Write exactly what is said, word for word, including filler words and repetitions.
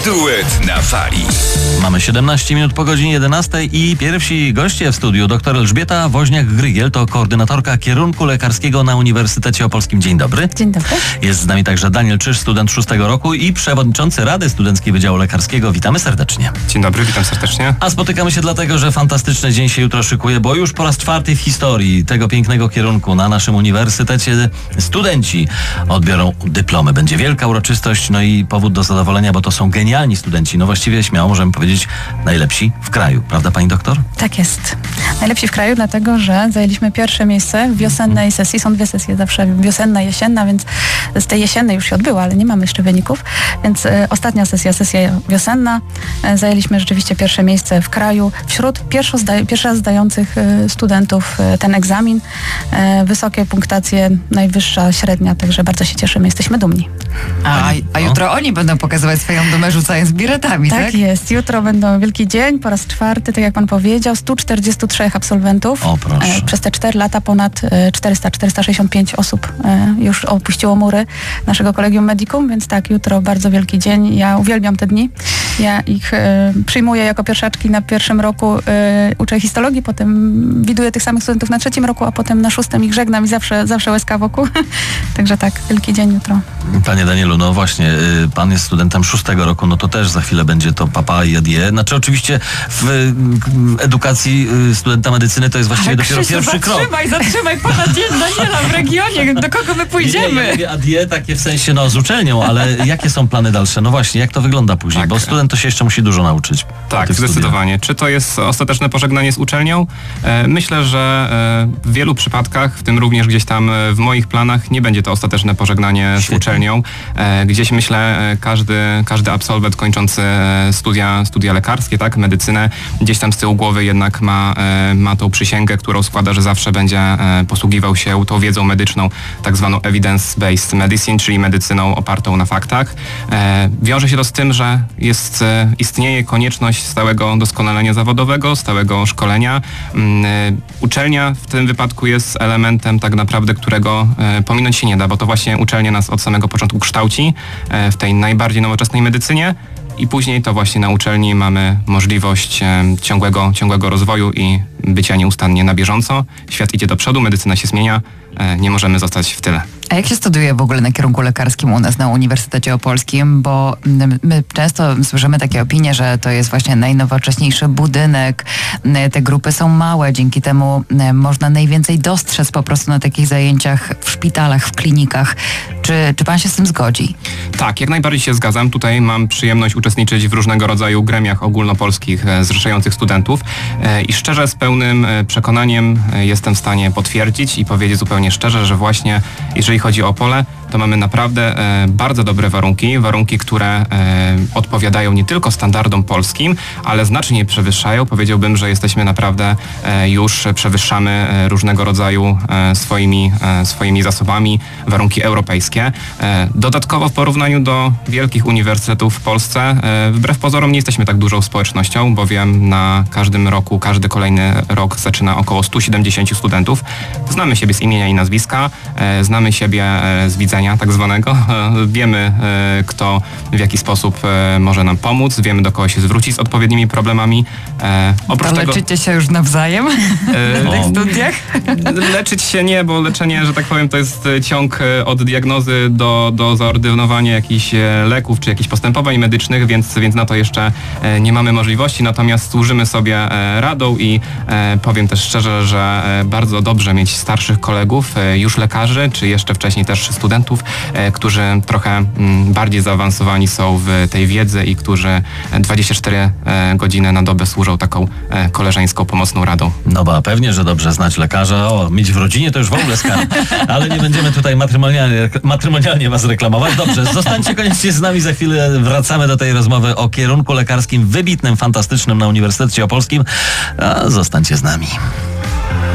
Duet na fali. Mamy siedemnaście minut po godzinie jedenastej i pierwsi goście w studiu. Doktor Elżbieta Woźniak-Grygiel to koordynatorka kierunku lekarskiego na Uniwersytecie Opolskim. Dzień dobry. Dzień dobry. Jest z nami także Daniel Czyż, student szóstego roku i przewodniczący Rady Studenckiej Wydziału Lekarskiego. Witamy serdecznie. Dzień dobry, witam serdecznie. A spotykamy się dlatego, że fantastyczny dzień się jutro szykuje, bo już po raz czwarty w historii tego pięknego kierunku na naszym uniwersytecie studenci odbiorą dyplomy. Będzie wielka uroczystość, no i powód do zadowolenia, bo to są genialni studenci. No właściwie śmiało możemy powiedzieć najlepsi w kraju. Prawda, pani doktor? Tak jest. Najlepsi w kraju, dlatego że zajęliśmy pierwsze miejsce w wiosennej sesji. Są dwie sesje zawsze, wiosenna i jesienna, więc z tej jesiennej już się odbyła, ale nie mamy jeszcze wyników. Więc e, ostatnia sesja, sesja wiosenna. E, zajęliśmy rzeczywiście pierwsze miejsce w kraju. Wśród pierwszy, zda, pierwszy raz zdających e, studentów e, ten egzamin. E, wysokie punktacje, najwyższa średnia, także bardzo się cieszymy. Jesteśmy dumni. A, a jutro oni będą pokazywać swoją dumę, rzucając biletami, tak? Tak jest. Jutro będą wielki dzień, po raz czwarty, tak jak pan powiedział, stu czterdziestu trzech absolwentów. O, proszę. E, przez te cztery lata ponad czterysta czterysta sześćdziesiąt pięć osób e, już opuściło mury naszego Collegium Medicum, więc tak, jutro bardzo wielki dzień. Ja uwielbiam te dni. Ja ich e, przyjmuję jako pierwszaczki na pierwszym roku. E, uczę histologii, potem widuję tych samych studentów na trzecim roku, a potem na szóstym ich żegnam i zawsze, zawsze łezka wokół. Także tak, wielki dzień jutro. Panie Danielu, no właśnie, y, pan jest studentem szóstego roku, no to też za chwilę będzie to papa i adie. Znaczy oczywiście w y, edukacji y, studenta medycyny to jest właściwie Ale dopiero Krzysiu, pierwszy krok. zatrzymaj, zatrzymaj pana dzień Daniela w regionie. Do kogo my pójdziemy? Nie, ja mówię adie takie w sensie no z uczelnią, ale jakie są plany dalsze? No właśnie, jak to wygląda później? Tak. Bo student to się jeszcze musi dużo nauczyć. po Tak, tych zdecydowanie. Czy to jest ostateczne pożegnanie z uczelnią? E, myślę, że e, w wielu przypadkach, w tym również gdzieś tam e, w moich planach, nie będzie to ostateczne pożegnanie Świetnie. z uczelnią. E, gdzieś myślę, e, każdy, każdy absolwent kończący e, studia, studia lekarskie, tak, medycynę, gdzieś tam z tyłu głowy jednak ma, e, ma tą przysięgę, którą składa, że zawsze będzie e, posługiwał się tą wiedzą medyczną, tak zwaną evidence-based medicine, czyli medycyną opartą na faktach. E, wiąże się to z tym, że jest, e, istnieje konieczność stałego doskonalenia zawodowego, stałego szkolenia. Mm, e, uczelnia w tym wypadku jest elementem tak naprawdę, którego e, pominąć się nie da, bo to właśnie uczelnia nas od samego początku kształci e, w tej najbardziej nowoczesnej medycynie. I później to właśnie na uczelni mamy możliwość e, ciągłego, ciągłego rozwoju i bycia nieustannie na bieżąco. Świat idzie do przodu, medycyna się zmienia, e, nie możemy zostać w tyle. A jak się studiuje w ogóle na kierunku lekarskim u nas na Uniwersytecie Opolskim? Bo my często słyszymy takie opinie, że to jest właśnie najnowocześniejszy budynek, te grupy są małe, dzięki temu można najwięcej dostrzec po prostu na takich zajęciach w szpitalach, w klinikach. Czy, czy pan się z tym zgodzi? Tak, jak najbardziej się zgadzam. Tutaj mam przyjemność uczestniczyć w różnego rodzaju gremiach ogólnopolskich e, zrzeszających studentów e, i szczerze z pełnym e, przekonaniem e, jestem w stanie potwierdzić i powiedzieć zupełnie szczerze, że właśnie jeżeli chodzi o Opole, to mamy naprawdę e, bardzo dobre warunki, warunki, które e, odpowiadają nie tylko standardom polskim, ale znacznie je przewyższają. Powiedziałbym, że jesteśmy naprawdę e, już przewyższamy e, różnego rodzaju e, swoimi, e, swoimi zasobami warunki europejskie. E, dodatkowo w porównaniu do wielkich uniwersytetów w Polsce, e, wbrew pozorom nie jesteśmy tak dużą społecznością, bowiem na każdym roku, każdy kolejny rok zaczyna około stu siedemdziesięciu studentów. Znamy siebie z imienia i nazwiska, e, znamy siebie e, z widzenia tak zwanego. Wiemy, kto w jaki sposób może nam pomóc, wiemy, do kogo się zwrócić z odpowiednimi problemami. Oprócz to leczycie tego, się już nawzajem e, na tych studiach? Leczyć się nie, bo leczenie, że tak powiem, to jest ciąg od diagnozy do, do zaordynowania jakichś leków czy jakichś postępowań medycznych, więc, więc na to jeszcze nie mamy możliwości, natomiast służymy sobie radą i powiem też szczerze, że bardzo dobrze mieć starszych kolegów, już lekarzy, czy jeszcze wcześniej też studentów, którzy trochę bardziej zaawansowani są w tej wiedzy i którzy dwadzieścia cztery godziny na dobę służą taką koleżeńską, pomocną radą. No ba, pewnie, że dobrze znać lekarza. O, mieć w rodzinie to już w ogóle skarb. Ale nie będziemy tutaj matrymonialnie, matrymonialnie was reklamować. Dobrze, zostańcie koniecznie z nami. Za chwilę wracamy do tej rozmowy o kierunku lekarskim wybitnym, fantastycznym na Uniwersytecie Opolskim. A zostańcie z nami.